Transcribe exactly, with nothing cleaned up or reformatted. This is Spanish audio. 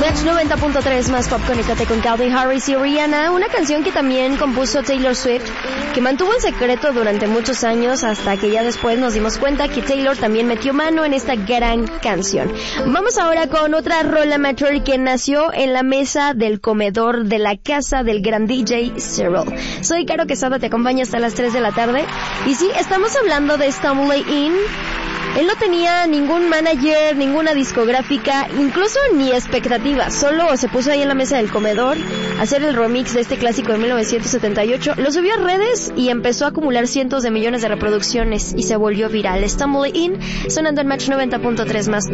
Match noventa punto tres más pop, conéctate con Calvin Harris y Rihanna, una canción que también compuso Taylor Swift, que mantuvo en secreto durante muchos años hasta que ya después nos dimos cuenta que Taylor también metió mano en esta gran canción. Vamos ahora con otra rola Metro que nació en la mesa del comedor de la casa del gran D J Cyril. Soy Caro Quesada, te acompaño hasta las tres de la tarde. Y sí, estamos hablando de Stumble In. Él no tenía ningún manager, ninguna discográfica, incluso ni expectativas. Solo se puso ahí en la mesa del comedor a hacer el remix de este clásico de mil novecientos setenta y ocho. Lo subió a redes y empezó a acumular cientos de millones de reproducciones y se volvió viral. Stumble In, sonando en Match noventa punto tres más.